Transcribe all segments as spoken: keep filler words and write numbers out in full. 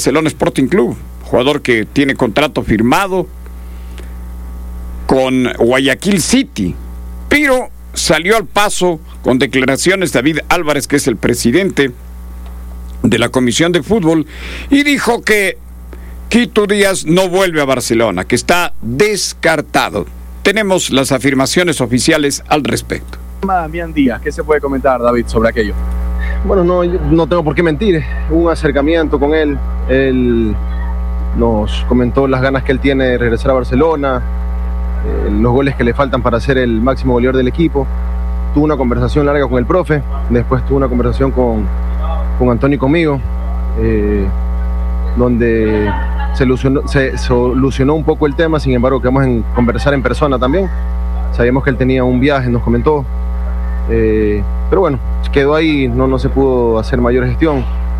Barcelona Sporting Club, jugador que tiene contrato firmado con Guayaquil City, pero salió al paso con declaraciones David Álvarez, que es el presidente de la Comisión de Fútbol, y dijo que Quito Díaz no vuelve a Barcelona, que está descartado. Tenemos las afirmaciones oficiales al respecto. Damián Díaz, ¿qué se puede comentar, David, sobre aquello? Bueno, no, no tengo por qué mentir. Hubo un acercamiento con él. Él nos comentó las ganas que él tiene de regresar a Barcelona, eh, los goles que le faltan para ser el máximo goleador del equipo. Tuvo una conversación larga con el profe, después tuvo una conversación con, con Antonio y conmigo, eh, donde se solucionó, se solucionó un poco el tema. Sin embargo, quedamos en conversar en persona también. Sabíamos que él tenía un viaje, nos comentó. Eh, pero bueno, quedó ahí, no, no se pudo hacer mayor gestión.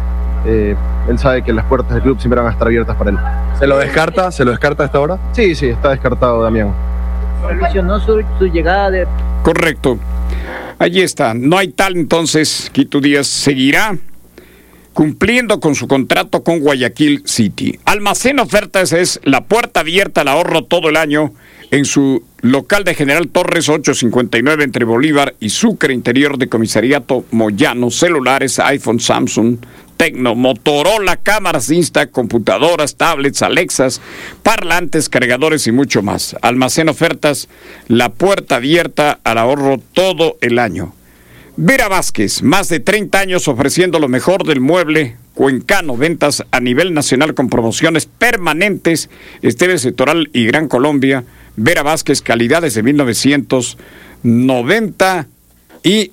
Eh, él sabe que las puertas del club siempre van a estar abiertas para él. ¿Se lo descarta? ¿Se lo descarta hasta ahora? Sí, sí, está descartado, Damián. Solucionó su, su llegada de... Correcto. Allí está. No hay tal, entonces, Quito Díaz seguirá cumpliendo con su contrato con Guayaquil City. Almacén Ofertas es la puerta abierta al ahorro todo el año en su local de General Torres ochocientos cincuenta y nueve entre Bolívar y Sucre, interior de Comisariato Moyano. Celulares, iPhone, Samsung, Tecno, Motorola, cámaras Insta, computadoras, tablets, Alexas, parlantes, cargadores y mucho más. Almacén Ofertas, la puerta abierta al ahorro todo el año. Vera Vázquez, más de treinta años ofreciendo lo mejor del mueble cuencano, ventas a nivel nacional con promociones permanentes, Esteves Toral y Gran Colombia. Vera Vázquez, calidad desde mil novecientos noventa y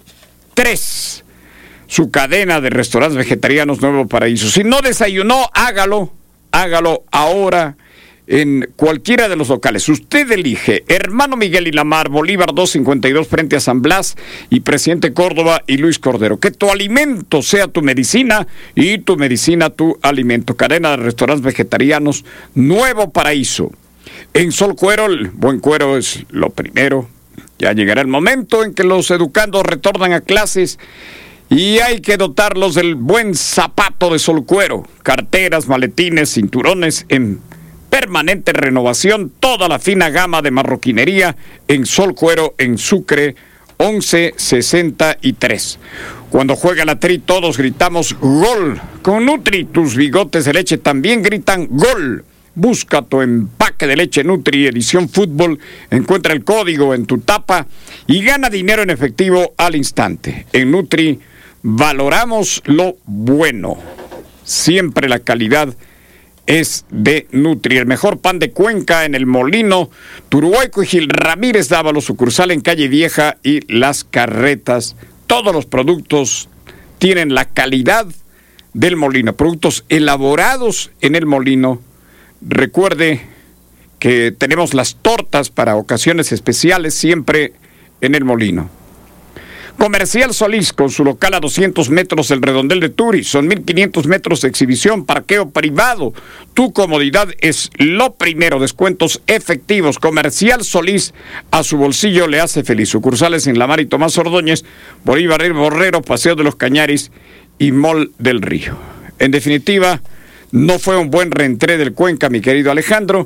tres. Su cadena de restaurantes vegetarianos Nuevo Paraíso. Si no desayunó, hágalo, hágalo ahora en cualquiera de los locales. Usted elige. Hermano Miguel y Lamar, Bolívar doscientos cincuenta y dos frente a San Blas y Presidente Córdoba y Luis Cordero. Que tu alimento sea tu medicina y tu medicina tu alimento. Cadena de restaurantes vegetarianos Nuevo Paraíso. En Sol Cuero, el buen cuero es lo primero. Ya llegará el momento en que los educandos retornan a clases y hay que dotarlos del buen zapato de Sol Cuero. Carteras, maletines, cinturones en permanente renovación. Toda la fina gama de marroquinería en Sol Cuero en Sucre once sesenta y tres. Cuando juega la Tri todos gritamos gol. Con Nutri tus bigotes de leche también gritan gol. Busca tu empaque de leche Nutri edición fútbol, encuentra el código en tu tapa y gana dinero en efectivo al instante. En Nutri valoramos lo bueno. Siempre la calidad es de Nutri. El mejor pan de Cuenca en El Molino, Turuaico y Gil Ramírez Dávalo, sucursal en Calle Vieja y Las Carretas. Todos los productos tienen la calidad del Molino, productos elaborados en El Molino. Recuerde que tenemos las tortas para ocasiones especiales siempre en El Molino. Comercial Solís, con su local a doscientos metros del redondel de Turi. Son mil quinientos metros de exhibición, parqueo privado. Tu comodidad es lo primero. Descuentos efectivos. Comercial Solís, a su bolsillo le hace feliz. Sucursales en La Mar y Tomás Ordóñez, Bolívar El Borrero, Paseo de los Cañaris y Mall del Río. En definitiva, no fue un buen reentré del Cuenca, mi querido Alejandro,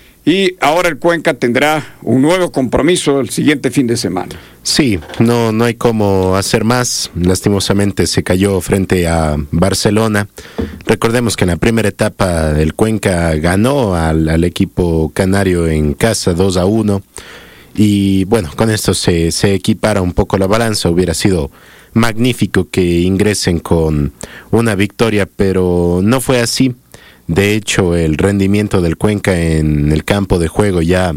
y ahora el Cuenca tendrá un nuevo compromiso el siguiente fin de semana. Sí, no, no hay cómo hacer más. Lastimosamente se cayó frente a Barcelona. Recordemos que en la primera etapa el Cuenca ganó al, al equipo canario en casa dos a uno. Y bueno, con esto se, se equipara un poco la balanza. Hubiera sido magnífico que ingresen con una victoria, pero no fue así. De hecho, el rendimiento del Cuenca en el campo de juego, ya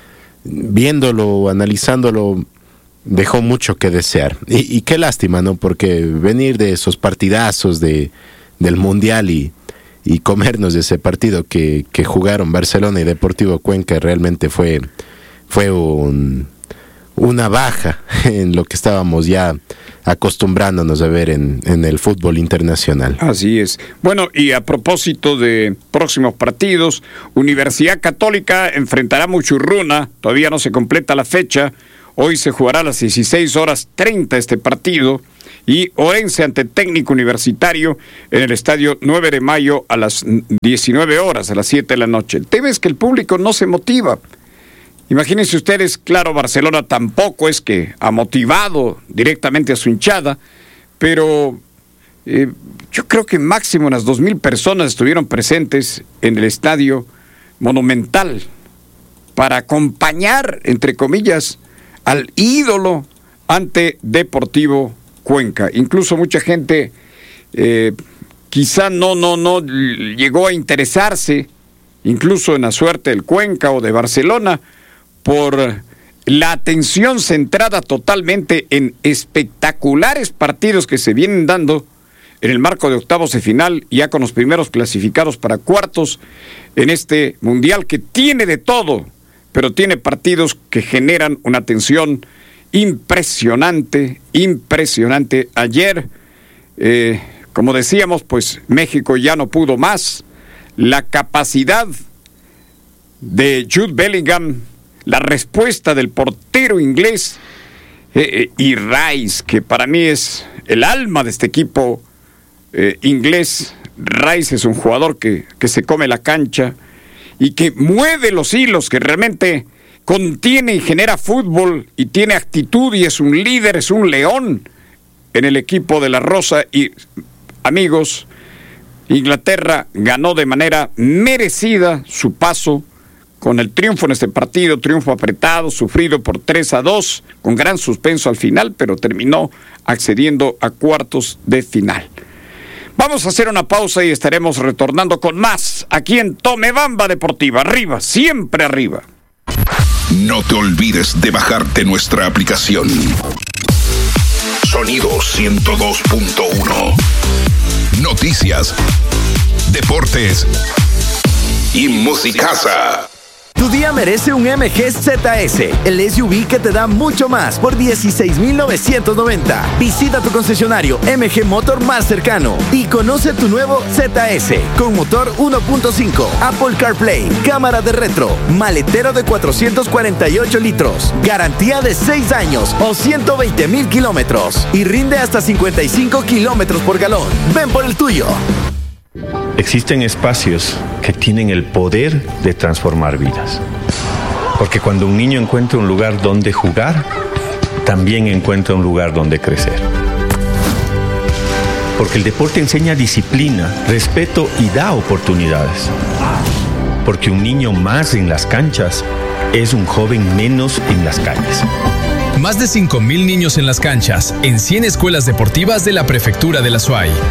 viéndolo, analizándolo, dejó mucho que desear. Y, y qué lástima, ¿no? Porque venir de esos partidazos de, del Mundial y, y comernos de ese partido que, que jugaron Barcelona y Deportivo Cuenca realmente fue, fue un, una baja en lo que estábamos ya acostumbrándonos a ver en, en el fútbol internacional. Así es. Bueno, y a propósito de próximos partidos, Universidad Católica enfrentará a Muchurruna, todavía no se completa la fecha, Hoy se jugará a las dieciséis horas treinta este partido. Y Orense ante Técnico Universitario en el estadio nueve de mayo a las diecinueve horas, a las siete de la noche. El tema es que el público no se motiva. Imagínense ustedes, claro, Barcelona tampoco es que ha motivado directamente a su hinchada, pero eh, yo creo que máximo unas dos mil personas estuvieron presentes en el estadio Monumental para acompañar, entre comillas, al ídolo ante Deportivo Cuenca. Incluso mucha gente eh, quizá no, no, no llegó a interesarse, incluso en la suerte del Cuenca o de Barcelona, por la atención centrada totalmente en espectaculares partidos que se vienen dando en el marco de octavos de final, ya con los primeros clasificados para cuartos en este mundial que tiene de todo, pero tiene partidos que generan una atención impresionante, impresionante. Ayer, eh, como decíamos, pues México ya no pudo más. La capacidad de Jude Bellingham, la respuesta del portero inglés eh, eh, y Rice, que para mí es el alma de este equipo eh, inglés. Rice es un jugador que, que se come la cancha y que mueve los hilos, que realmente contiene y genera fútbol y tiene actitud y es un líder, es un león en el equipo de la Rosa. Y amigos, Inglaterra ganó de manera merecida su paso con el triunfo en este partido, triunfo apretado, sufrido por tres a dos, con gran suspenso al final, pero terminó accediendo a cuartos de final. Vamos a hacer una pausa y estaremos retornando con más aquí en Tomebamba Deportiva. Arriba, siempre arriba. No te olvides de bajarte nuestra aplicación. Sonido ciento dos punto uno. Noticias, deportes y musicaza. Tu día merece un M G Z S, el S U V que te da mucho más por dieciséis mil novecientos noventa. Visita tu concesionario M G Motor más cercano y conoce tu nuevo Z S con motor uno punto cinco, Apple CarPlay, cámara de retro, maletero de cuatrocientos cuarenta y ocho litros, garantía de seis años o ciento veinte mil kilómetros y rinde hasta cincuenta y cinco kilómetros por galón. Ven por el tuyo. Existen espacios que tienen el poder de transformar vidas. Porque cuando un niño encuentra un lugar donde jugar, también encuentra un lugar donde crecer. Porque el deporte enseña disciplina, respeto y da oportunidades. Porque un niño más en las canchas es un joven menos en las calles. Más de cinco mil niños en las canchas, en cien escuelas deportivas de la Prefectura de la S U A Y.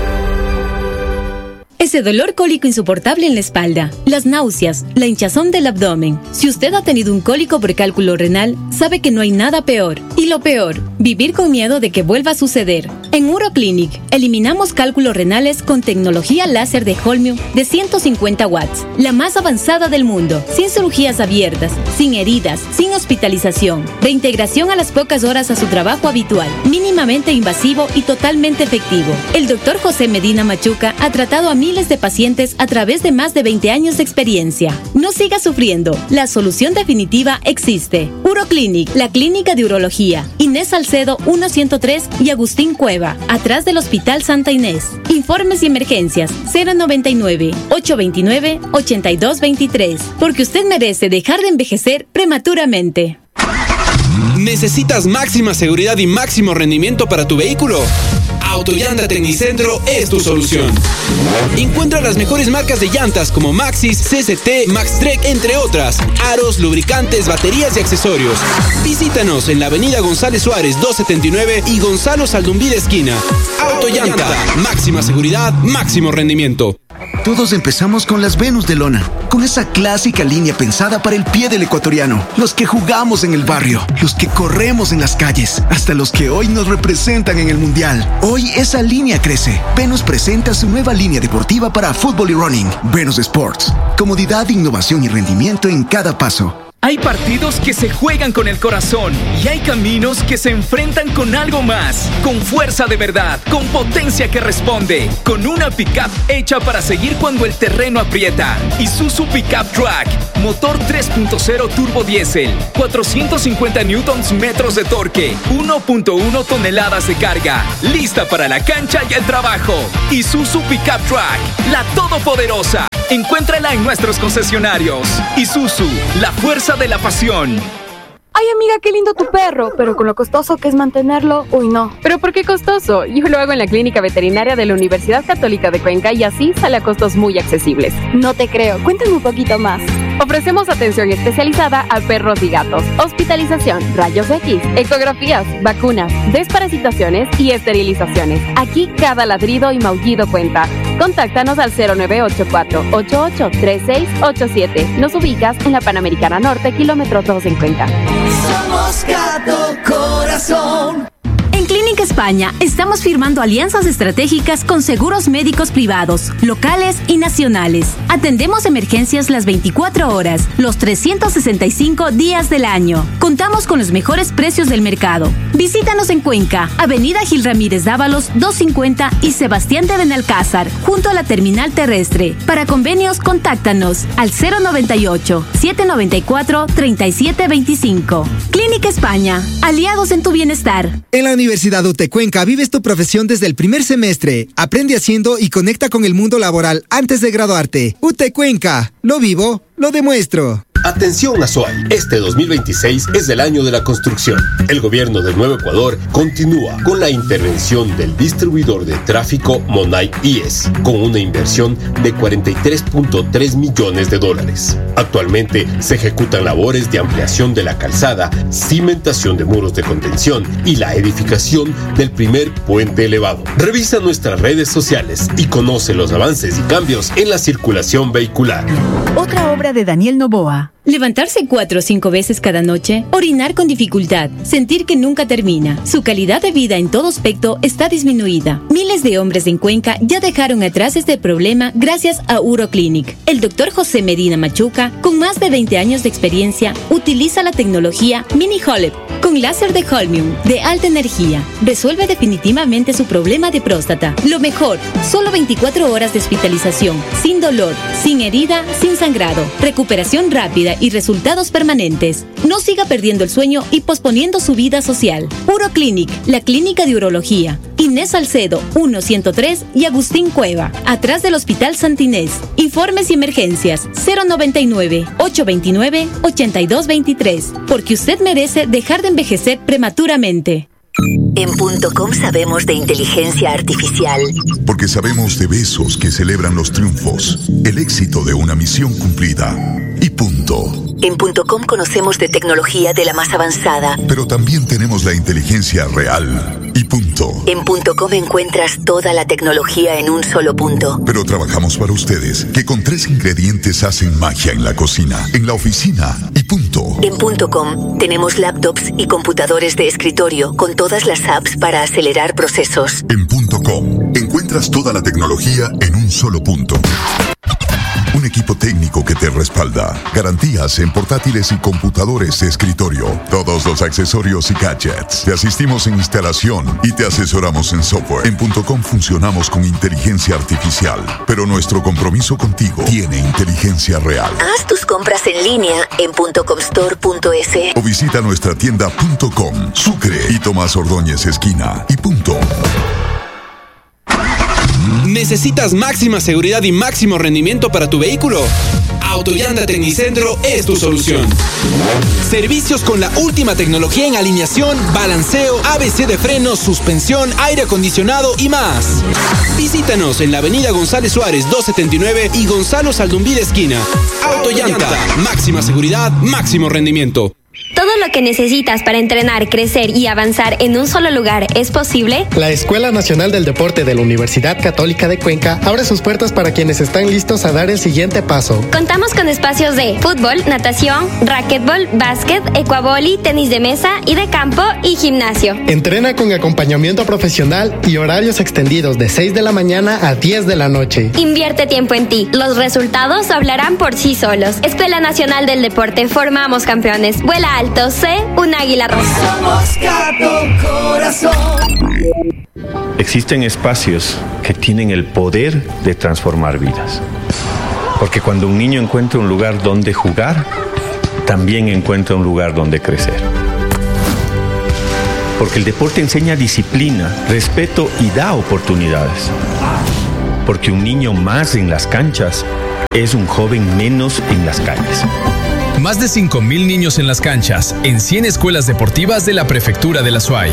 Ese dolor cólico insoportable en la espalda, las náuseas, la hinchazón del abdomen. Si usted ha tenido un cólico por cálculo renal, sabe que no hay nada peor. Y lo peor, vivir con miedo de que vuelva a suceder. En Uroclinic, eliminamos cálculos renales con tecnología láser de Holmium de ciento cincuenta watts, la más avanzada del mundo, sin cirugías abiertas, sin heridas, sin hospitalización, reintegración a las pocas horas a su trabajo habitual, mínimamente invasivo y totalmente efectivo. El doctor José Medina Machuca ha tratado a miles de pacientes a través de más de veinte años de experiencia. No siga sufriendo, la solución definitiva existe. Uroclinic, la clínica de urología, Inés Salcedo ciento tres y Agustín Cueva, atrás del Hospital Santa Inés. Informes y emergencias cero noventa y nueve, ochocientos veintinueve, ochenta y dos veintitrés, porque usted merece dejar de envejecer prematuramente. ¿Necesitas máxima seguridad y máximo rendimiento para tu vehículo? Autollanta Tecnicentro es tu solución. Encuentra las mejores marcas de llantas como Maxxis, C C T, Maxtrek, entre otras. Aros, lubricantes, baterías y accesorios. Visítanos en la avenida González Suárez doscientos setenta y nueve y Gonzalo Saldumbí de esquina. Autollanta, máxima seguridad, máximo rendimiento. Todos empezamos con las Venus de lona, con esa clásica línea pensada para el pie del ecuatoriano. Los que jugamos en el barrio, los que corremos en las calles, hasta los que hoy nos representan en el mundial. Hoy esa línea crece. Venus presenta su nueva línea deportiva para fútbol y running. Venus Sports. Comodidad, innovación y rendimiento en cada paso. Hay partidos que se juegan con el corazón y hay caminos que se enfrentan con algo más, con fuerza de verdad, con potencia que responde, con una pickup hecha para seguir cuando el terreno aprieta. Isuzu Pickup Track, motor tres punto cero turbo diésel, cuatrocientos cincuenta newtons metros de torque, uno punto uno toneladas de carga, lista para la cancha y el trabajo. Isuzu Pickup Track, la todopoderosa. Encuéntrala en nuestros concesionarios. Isuzu, la fuerza de la pasión. Ay, amiga, qué lindo tu perro, pero con lo costoso que es mantenerlo, uy, no. ¿Pero por qué costoso? Yo lo hago en la clínica veterinaria de la Universidad Católica de Cuenca y así sale a costos muy accesibles. No te creo, cuéntame un poquito más. Ofrecemos atención especializada a perros y gatos, hospitalización, rayos X, ecografías, vacunas, desparasitaciones y esterilizaciones. Aquí cada ladrido y maullido cuenta. Contáctanos al cero nueve ocho cuatro, ocho ocho tres seis ocho siete. Nos ubicas en la Panamericana Norte, kilómetro dos en Cuenca. Somos Gato Corazón. En Clínica España estamos firmando alianzas estratégicas con seguros médicos privados, locales y nacionales. Atendemos emergencias las veinticuatro horas, los trescientos sesenta y cinco días del año. Contamos con los mejores precios del mercado. Visítanos en Cuenca, Avenida Gil Ramírez Dávalos doscientos cincuenta y Sebastián de Benalcázar, junto a la terminal terrestre. Para convenios, contáctanos al cero noventa y ocho, setecientos noventa y cuatro, treinta y siete veinticinco. Clínica España, aliados en tu bienestar. En la Universidad U T E Cuenca vives tu profesión desde el primer semestre. Aprende haciendo y conecta con el mundo laboral antes de graduarte. U T E Cuenca, lo vivo, lo demuestro. Atención Azuay, este dos mil veintiséis es el año de la construcción. El gobierno del Nuevo Ecuador continúa con la intervención del distribuidor de tráfico Monay I E S, con una inversión de cuarenta y tres punto tres millones de dólares. Actualmente se ejecutan labores de ampliación de la calzada, cimentación de muros de contención y la edificación del primer puente elevado. Revisa nuestras redes sociales y conoce los avances y cambios en la circulación vehicular. Otra obra de Daniel Noboa. Levantarse cuatro o cinco veces cada noche, orinar con dificultad, sentir que nunca termina. Su calidad de vida en todo aspecto está disminuida. Miles de hombres en Cuenca ya dejaron atrás este problema gracias a Uroclinic. El doctor José Medina Machuca, con más de veinte años de experiencia, utiliza la tecnología Mini Holep con láser de Holmium de alta energía. Resuelve definitivamente su problema de próstata. Lo mejor, solo veinticuatro horas de hospitalización, sin dolor, sin herida, sin sangrado, recuperación rápida y resultados permanentes. No siga perdiendo el sueño y posponiendo su vida social. Uroclinic, la clínica de urología. Inés Salcedo, uno ciento tres y Agustín Cueva, atrás del Hospital Santa Inés. Informes y emergencias cero noventa y nueve, ochocientos veintinueve, ochenta y dos veintitrés. Porque usted merece dejar de envejecer prematuramente. En punto com sabemos de inteligencia artificial. Porque sabemos de besos que celebran los triunfos, el éxito de una misión cumplida. Y punto. En punto com conocemos de tecnología de la más avanzada. Pero también tenemos la inteligencia real. Y punto. En punto com encuentras toda la tecnología en un solo punto. Pero trabajamos para ustedes, que con tres ingredientes hacen magia en la cocina, en la oficina y punto. En punto com tenemos laptops y computadores de escritorio con todas las apps para acelerar procesos. En punto com encuentras toda la tecnología en un solo punto. Un equipo técnico que te respalda. Garantías en portátiles y computadores de escritorio. Todos los accesorios y gadgets. Te asistimos en instalación y te asesoramos en software. En punto com funcionamos con inteligencia artificial, pero nuestro compromiso contigo tiene inteligencia real. Haz tus compras en línea en punto com store punto es o visita nuestra tienda punto com, Sucre y Tomás Ordóñez esquina y punto. ¿Necesitas máxima seguridad y máximo rendimiento para tu vehículo? Autollanta Tecnicentro es tu solución. Servicios con la última tecnología en alineación, balanceo, A B C de frenos, suspensión, aire acondicionado y más. Visítanos en la avenida González Suárez doscientos setenta y nueve y Gonzalo Saldumbil esquina. Autollanta, máxima seguridad, máximo rendimiento. ¿Todo lo que necesitas para entrenar, crecer y avanzar en un solo lugar es posible? La Escuela Nacional del Deporte de la Universidad Católica de Cuenca abre sus puertas para quienes están listos a dar el siguiente paso. Contamos con espacios de fútbol, natación, racquetbol, básquet, ecuavoli, tenis de mesa y de campo y gimnasio. Entrena con acompañamiento profesional y horarios extendidos de seis de la mañana a diez de la noche. Invierte tiempo en ti. Los resultados hablarán por sí solos. Escuela Nacional del Deporte. Formamos campeones. Vuela alto. Sé un águila roja. Somos Gato Corazón. Existen espacios que tienen el poder de transformar vidas. Porque cuando un niño encuentra un lugar donde jugar, también encuentra un lugar donde crecer. Porque el deporte enseña disciplina, respeto y da oportunidades. Porque un niño más en las canchas es un joven menos en las calles. Más de cinco mil niños en las canchas, en cien escuelas deportivas de la Prefectura de la SUAY.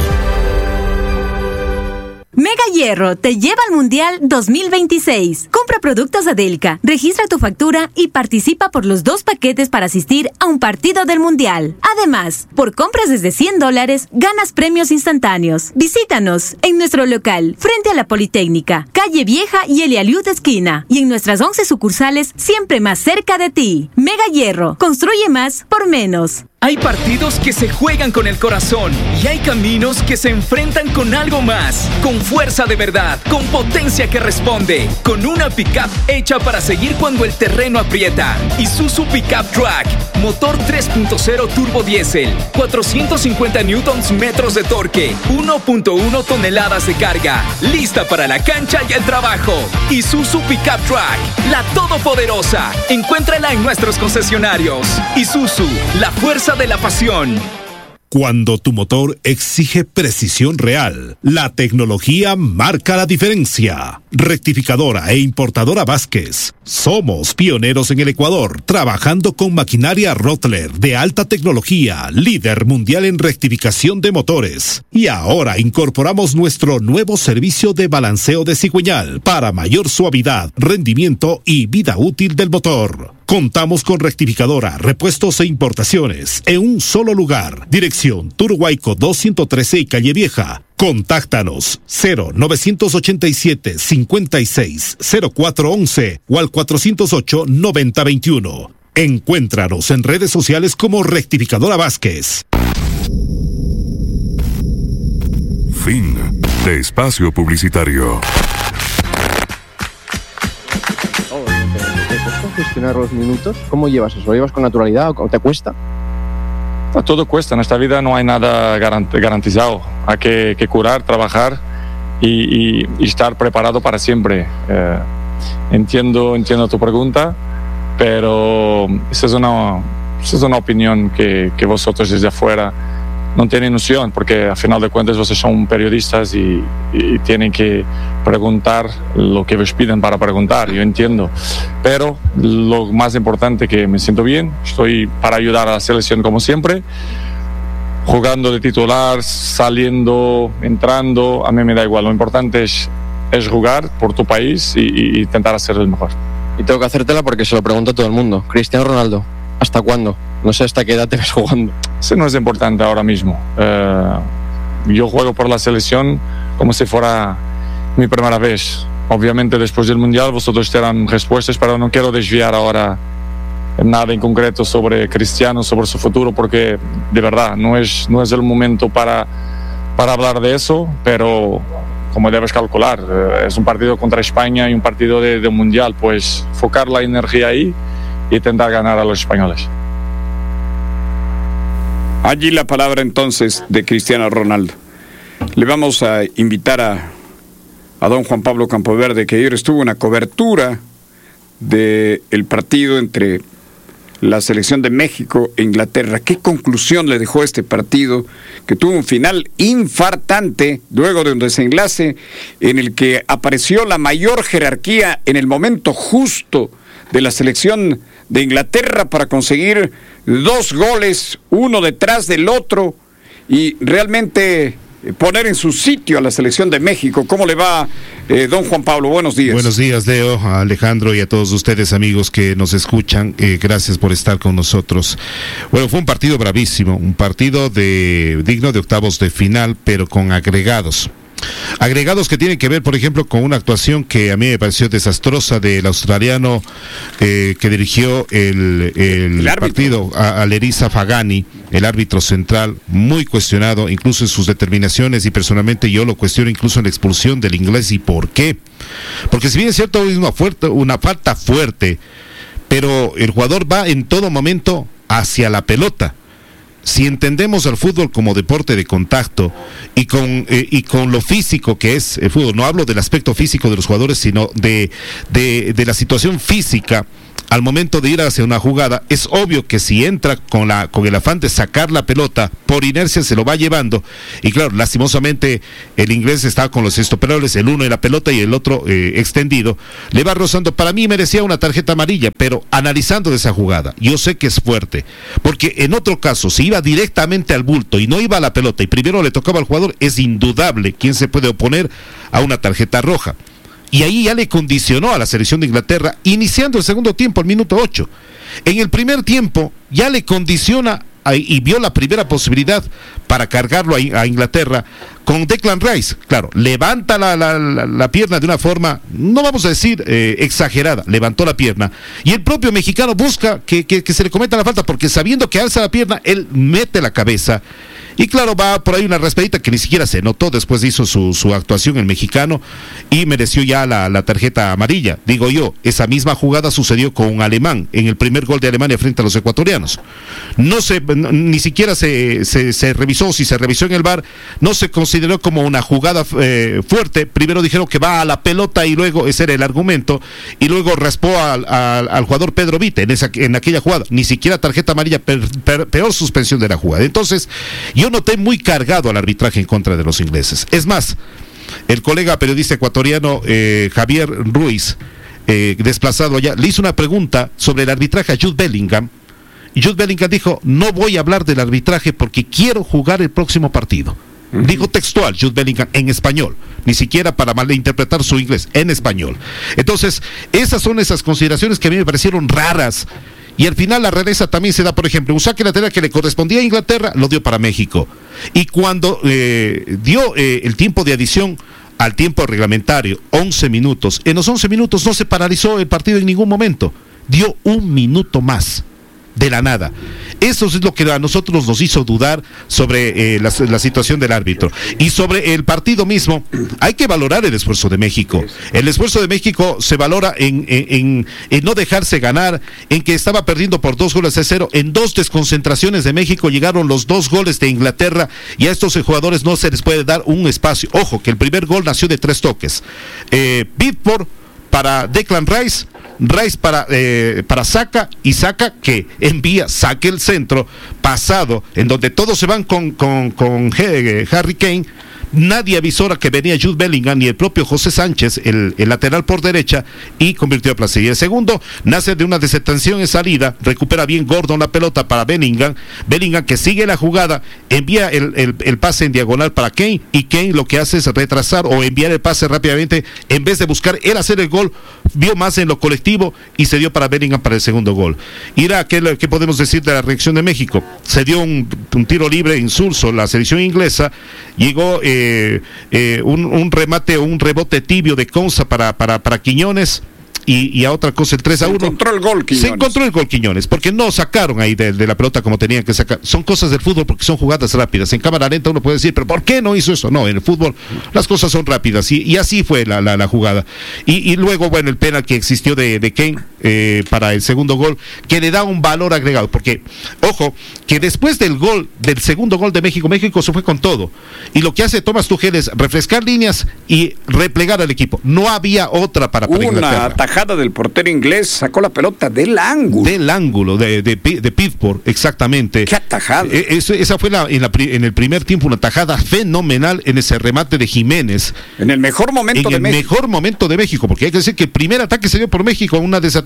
Mega Hierro te lleva al Mundial dos mil veintiséis. Compra productos Adelca, registra tu factura y participa por los dos paquetes para asistir a un partido del Mundial. Además, por compras desde cien dólares, ganas premios instantáneos. Visítanos en nuestro local, frente a la Politécnica, Calle Vieja y Elialiud esquina. Y en nuestras once sucursales, siempre más cerca de ti. Mega Hierro, construye más por menos. Hay partidos que se juegan con el corazón y hay caminos que se enfrentan con algo más, con fuerza de verdad, con potencia que responde, con una pickup hecha para seguir cuando el terreno aprieta. Isuzu Pickup Track, motor tres punto cero turbo diésel, cuatrocientos cincuenta newtons metros de torque, uno punto uno toneladas de carga, lista para la cancha y el trabajo. Isuzu Pickup Track, la todopoderosa. Encuéntrala en nuestros concesionarios. Isuzu, la fuerza de la pasión. Cuando tu motor exige precisión real, la tecnología marca la diferencia. Rectificadora e importadora Vázquez. Somos pioneros en el Ecuador, trabajando con maquinaria Rottler de alta tecnología, líder mundial en rectificación de motores. Y ahora incorporamos nuestro nuevo servicio de balanceo de cigüeñal para mayor suavidad, rendimiento y vida útil del motor. Contamos con rectificadora, repuestos e importaciones en un solo lugar. Dirección Turhuayco doscientos trece y Calle Vieja. Contáctanos cero novecientos ochenta y siete cincuenta y seis cero cuatro once o al cuatrocientos ocho noventa veintiuno. Encuéntranos en redes sociales como Rectificadora Vázquez. Fin de espacio publicitario. Gestionar los minutos, ¿cómo llevas eso? ¿Lo llevas con naturalidad o te cuesta? Todo cuesta, en esta vida no hay nada garantizado, hay que, que curar, trabajar y, y, y estar preparado para siempre. Eh, entiendo, entiendo tu pregunta, pero esa es una, esa es una opinión que, que vosotros desde afuera no tienen noción, porque a final de cuentas vosotros son periodistas y, y tienen que preguntar lo que os piden para preguntar, yo entiendo, pero lo más importante es que me siento bien, estoy para ayudar a la selección como siempre, jugando de titular, saliendo, entrando, a mí me da igual, lo importante es, es jugar por tu país y, y intentar hacer el mejor. Y tengo que hacértela porque se lo pregunta todo el mundo. Cristiano Ronaldo, ¿hasta cuándo? No sé hasta qué edad te ves jugando. Eso no es importante ahora mismo. Eh, yo juego por la selección como si fuera mi primera vez. Obviamente después del Mundial vosotros tendrán respuestas, pero no quiero desviar ahora nada en concreto sobre Cristiano, sobre su futuro, porque de verdad no es, no es el momento para, para hablar de eso, pero como debes calcular, eh, es un partido contra España y un partido de, de Mundial, pues focar la energía ahí y intentar ganar a los españoles. Allí la palabra entonces de Cristiano Ronaldo. Le vamos a invitar a, a don Juan Pablo Campoverde, que ayer estuvo en la cobertura del partido entre la selección de México e Inglaterra. ¿Qué conclusión le dejó este partido? Que tuvo un final infartante, luego de un desenlace en el que apareció la mayor jerarquía en el momento justo de la selección de Inglaterra para conseguir dos goles, uno detrás del otro, y realmente poner en su sitio a la selección de México. ¿Cómo le va, eh, don Juan Pablo? Buenos días. Buenos días, Leo, a Alejandro y a todos ustedes, amigos que nos escuchan. Eh, gracias por estar con nosotros. Bueno, fue un partido bravísimo, un partido de digno de octavos de final, pero con agregados. Agregados que tienen que ver, por ejemplo, con una actuación que a mí me pareció desastrosa del australiano eh, que dirigió el, el, el partido, a, a Lerisa Fagani, el árbitro central, muy cuestionado, incluso en sus determinaciones, y personalmente yo lo cuestiono incluso en la expulsión del inglés. ¿Y por qué? Porque si bien es cierto, es una, fuerte, una falta fuerte, pero el jugador va en todo momento hacia la pelota. Si entendemos al fútbol como deporte de contacto y con eh, y con lo físico que es el fútbol, no hablo del aspecto físico de los jugadores, sino de, de, de la situación física al momento de ir hacia una jugada, es obvio que si entra con la con el afán de sacar la pelota, por inercia se lo va llevando, y claro, lastimosamente el inglés estaba con los estoperoles, el uno en la pelota y el otro eh, extendido, le va rozando. Para mí merecía una tarjeta amarilla, pero analizando esa jugada, yo sé que es fuerte, porque en otro caso, si iba directamente al bulto y no iba a la pelota y primero le tocaba al jugador, es indudable quién se puede oponer a una tarjeta roja. Y ahí ya le condicionó a la selección de Inglaterra, iniciando el segundo tiempo, al minuto ocho. En el primer tiempo ya le condiciona a, y vio la primera posibilidad para cargarlo a, a Inglaterra con Declan Rice. Claro, levanta la, la, la, la pierna de una forma, no vamos a decir eh, exagerada, levantó la pierna. Y el propio mexicano busca que, que, que se le cometa la falta, porque sabiendo que alza la pierna, él mete la cabeza. Y claro, va por ahí una raspadita que ni siquiera se notó. Después hizo su, su actuación el mexicano y mereció ya la, la tarjeta amarilla. Digo yo, esa misma jugada sucedió con un alemán en el primer gol de Alemania frente a los ecuatorianos. No se, no, ni siquiera se, se, se revisó, si se revisó en el V A R, no se consideró como una jugada eh, fuerte. Primero dijeron que va a la pelota y luego ese era el argumento, y luego raspó al, al, al jugador Pedro Vite en, esa, en aquella jugada. Ni siquiera tarjeta amarilla, per, per, peor suspensión de la jugada. Entonces, yo Yo noté muy cargado al arbitraje en contra de los ingleses. Es más, el colega periodista ecuatoriano eh, Javier Ruiz, eh, desplazado allá, le hizo una pregunta sobre el arbitraje a Jude Bellingham, y Jude Bellingham dijo: no voy a hablar del arbitraje porque quiero jugar el próximo partido. Uh-huh. Dijo textual Jude Bellingham en español, ni siquiera para malinterpretar su inglés, en español. Entonces, esas son esas consideraciones que a mí me parecieron raras. Y al final la rareza también se da, por ejemplo, un saque lateral que le correspondía a Inglaterra, lo dio para México. Y cuando eh, dio eh, el tiempo de adición al tiempo reglamentario, once minutos, en los once minutos no se paralizó el partido en ningún momento, dio un minuto más, de la nada. Eso es lo que a nosotros nos hizo dudar sobre eh, la, la situación del árbitro. Y sobre el partido mismo, hay que valorar el esfuerzo de México. El esfuerzo de México se valora en, en, en, en no dejarse ganar, en que estaba perdiendo por dos goles a cero. En dos desconcentraciones de México llegaron los dos goles de Inglaterra, y a estos jugadores no se les puede dar un espacio. Ojo, que el primer gol nació de tres toques. Eh, Bidford para Declan Rice, Rice para, eh, para Saka, y Saka que envía, saque el centro pasado, en donde todos se van con, con, con eh, Harry Kane. Nadie avisora que venía Jude Bellingham, ni el propio José Sánchez, el, el lateral por derecha, y convirtió a placer. Y el segundo nace de una desatención en salida, recupera bien Gordon la pelota para Bellingham, Bellingham que sigue la jugada, envía el, el, el pase en diagonal para Kane, y Kane lo que hace es retrasar o enviar el pase rápidamente, en vez de buscar él hacer el gol, vio más en lo colectivo y se dio para Bellingham para el segundo gol. Y era aquel, ¿qué podemos decir de la reacción de México? Se dio un, un tiro libre insulso, la selección inglesa, llegó eh, Eh, eh, un, un remate o un rebote tibio de Konsa para, para, para Quiñones, y, y a otra cosa el tres a uno. Se encontró el gol Quiñones. Se encontró el gol Quiñones, porque no sacaron ahí de, de la pelota como tenían que sacar. Son cosas del fútbol, porque son jugadas rápidas. En cámara lenta uno puede decir, pero ¿por qué no hizo eso? No, en el fútbol las cosas son rápidas, y, y así fue la, la, la jugada. Y, y luego, bueno, el penal que existió de, de Kane eh, para el segundo gol, que le da un valor agregado, porque, ojo, que después del gol, del segundo gol de México, México se fue con todo. Y lo que hace Thomas Tuchel es refrescar líneas y replegar al equipo. No había otra para, para Inglaterra. Una tajada del portero inglés, sacó la pelota del ángulo. Del ángulo, de, de, de Pittsburgh, exactamente. ¡Qué tajada! Eh, eso, esa fue la, en, la, en el primer tiempo una tajada fenomenal en ese remate de Jiménez. En el mejor momento en de el México. mejor momento de México, porque hay que decir que el primer ataque se dio por México, una desatención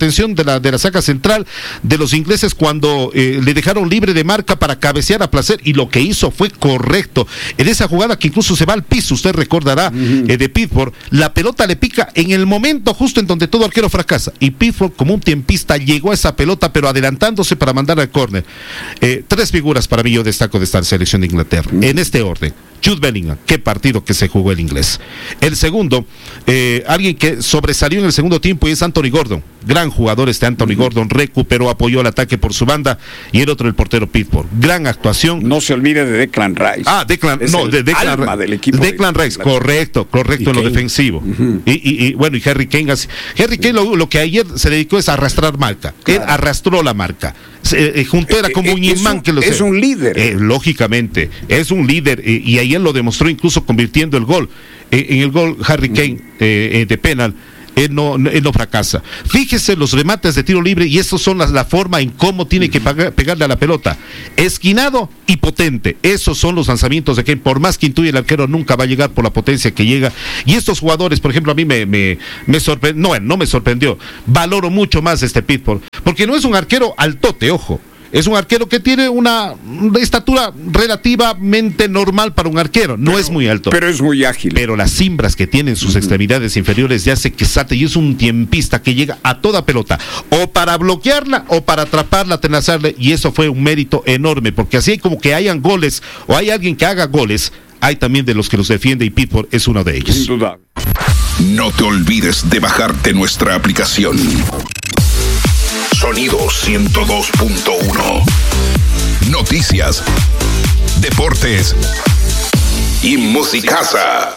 intervención de la, de la saga central de los ingleses cuando eh, le dejaron libre de marca para cabecear a placer, y lo que hizo fue correcto. En esa jugada que incluso se va al piso, usted recordará, uh-huh. eh, de Pitford, la pelota le pica en el momento justo en donde todo arquero fracasa, y Pitford, como un tiempista, llegó a esa pelota, pero adelantándose para mandar al córner. Eh, tres figuras para mí yo destaco de esta selección de Inglaterra, uh-huh. en este orden. Jude Bellingham, qué partido que se jugó el inglés. El segundo, eh, alguien que sobresalió en el segundo tiempo, y es Anthony Gordon, gran jugador este Anthony uh-huh. Gordon, recuperó, apoyó el ataque por su banda, y el otro el portero Pitford, gran actuación. No se olvide de Declan Rice. Ah, Declan, es no, el de Declan, alma del equipo Declan de Rice, correcto, correcto en lo defensivo. Uh-huh. y, y, y bueno, y Harry Kane, Harry Kane lo, lo que ayer se dedicó es a arrastrar marca, claro. Él arrastró la marca. Eh, junto era como eh, un imán un, que lo es sé. un líder eh, lógicamente es un líder eh, y ayer lo demostró incluso convirtiendo el gol eh, en el gol Harry Kane eh, eh, de penal. Él no, él no fracasa. Fíjese los remates de tiro libre, y estos son las, la forma en cómo tiene que pagar, pegarle a la pelota. Esquinado y potente. Esos son los lanzamientos de Kane. Por más que intuye el arquero, nunca va a llegar por la potencia que llega. Y estos jugadores, por ejemplo, a mí me, me, me sorprendió. No, no me sorprendió. Valoro mucho más este Pitford, porque no es un arquero altote, ojo. Es un arquero que tiene una estatura relativamente normal para un arquero. No pero, es muy alto. Pero es muy ágil. Pero las cimbras que tiene en sus uh-huh. extremidades inferiores ya hace que salte, y es un tiempista que llega a toda pelota, o para bloquearla o para atraparla, atenazarle, y eso fue un mérito enorme, porque así hay como que hayan goles o hay alguien que haga goles, hay también de los que los defiende, y Pitford es uno de ellos. Sin duda. No te olvides de bajarte nuestra aplicación. Sonido ciento dos punto uno. Noticias, deportes y musicaza.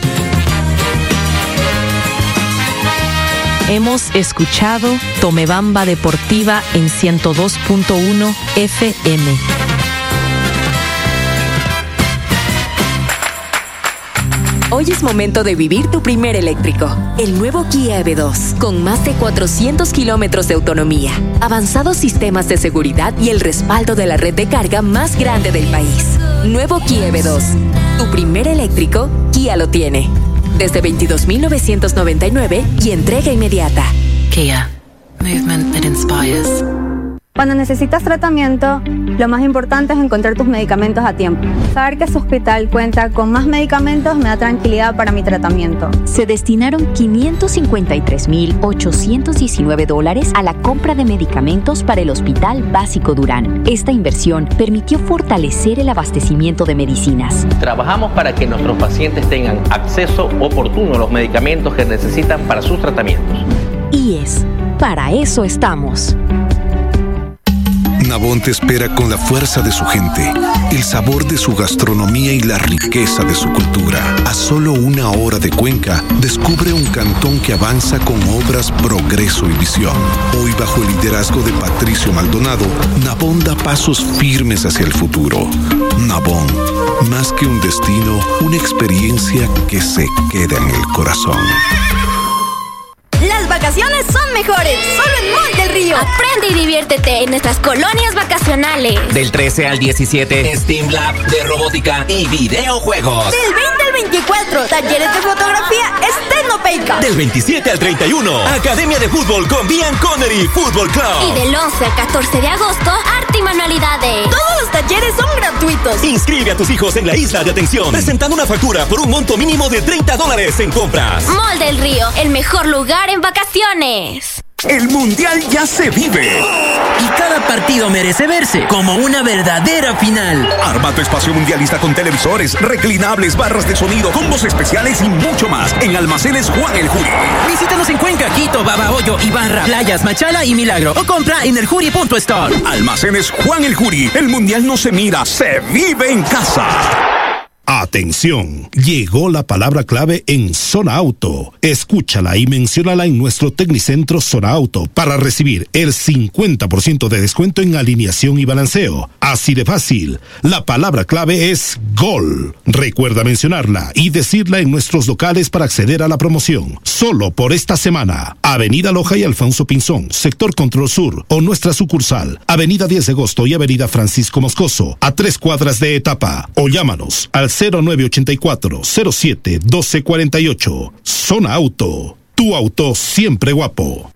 Hemos escuchado Tomebamba Deportiva en ciento dos punto uno F M. Hoy es momento de vivir tu primer eléctrico. El nuevo Kia E V dos, con más de cuatrocientos kilómetros de autonomía, avanzados sistemas de seguridad y el respaldo de la red de carga más grande del país. Nuevo Kia E V dos. Tu primer eléctrico, Kia lo tiene. Desde veintidós mil novecientos noventa y nueve y entrega inmediata. Kia. Movement that inspires. Cuando necesitas tratamiento, lo más importante es encontrar tus medicamentos a tiempo. Saber que su hospital cuenta con más medicamentos me da tranquilidad para mi tratamiento. Se destinaron quinientos cincuenta y tres mil ochocientos diecinueve dólares a la compra de medicamentos para el Hospital Básico Durán. Esta inversión permitió fortalecer el abastecimiento de medicinas. Trabajamos para que nuestros pacientes tengan acceso oportuno a los medicamentos que necesitan para sus tratamientos. I E S, para eso estamos. Nabón te espera con la fuerza de su gente, el sabor de su gastronomía y la riqueza de su cultura. A solo una hora de Cuenca, descubre un cantón que avanza con obras, progreso y visión. Hoy, bajo el liderazgo de Patricio Maldonado, Nabón da pasos firmes hacia el futuro. Nabón, más que un destino, una experiencia que se queda en el corazón. Las vacaciones son mejores, solo en Mall del Río. Aprende y diviértete en nuestras colonias vacacionales. Del trece al diecisiete, Steam Lab de robótica y videojuegos. Del veinte al veinticuatro, talleres de fotografía Estenopeica. Del veintisiete al treinta y uno, Academia de Fútbol con Bian Connery Fútbol Club. Y del once al catorce de agosto, arte y manualidades. Todos los talleres son gratuitos. Inscribe a tus hijos en la isla de atención, presentando una factura por un monto mínimo de treinta dólares en compras. Mall del Río, el mejor lugar en vacaciones. El Mundial ya se vive. Y cada partido merece verse como una verdadera final. Arma tu espacio mundialista con televisores, reclinables, barras de sonido, combos especiales y mucho más en Almacenes Juan el Juri. Visítanos en Cuenca, Quito, Babahoyo, Ibarra, Playas, Machala y Milagro. O compra en el juri punto store. Almacenes Juan el Juri. El Mundial no se mira, se vive en casa. Atención, llegó la palabra clave en Zona Auto. Escúchala y menciónala en nuestro Tecnicentro Zona Auto para recibir el cincuenta por ciento de descuento en alineación y balanceo. Así de fácil, la palabra clave es GOL. Recuerda mencionarla y decirla en nuestros locales para acceder a la promoción. Solo por esta semana. Avenida Loja y Alfonso Pinzón, Sector Control Sur, o nuestra sucursal, Avenida diez de agosto y Avenida Francisco Moscoso, a tres cuadras de Etapa. O llámanos al cero nueve ochenta y cuatro, cero siete, doce cuarenta y ocho. Zona Auto, tu auto siempre guapo.